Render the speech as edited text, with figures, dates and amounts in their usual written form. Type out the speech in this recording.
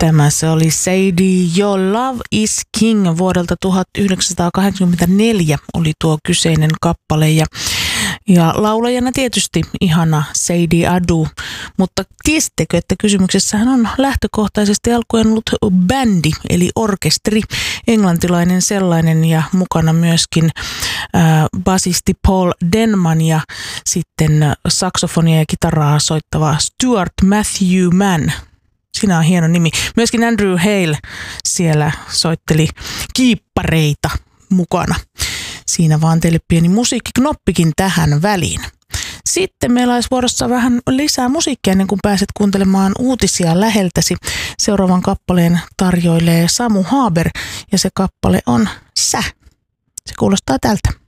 Tämä se oli Sadie, Your Love is King vuodelta 1984 oli tuo kyseinen kappale ja laulajana tietysti ihana Sadie Adu, mutta tiesittekö, että kysymyksessähän on lähtökohtaisesti alkuen ollut bändi eli orkesteri, englantilainen sellainen ja mukana myöskin basisti Paul Denman ja sitten saksofonia ja kitaraa soittava Stuart Matthew Mann. Siinä on hieno nimi. Myöskin Andrew Hale siellä soitteli kiippareita mukana. Siinä vaan teille pieni musiikkiknoppikin tähän väliin. Sitten meillä olisi vuorossa vähän lisää musiikkia ennen kuin pääset kuuntelemaan uutisia läheltäsi. Seuraavan kappaleen tarjoilee Samu Haber ja se kappale on Sä. Se kuulostaa tältä.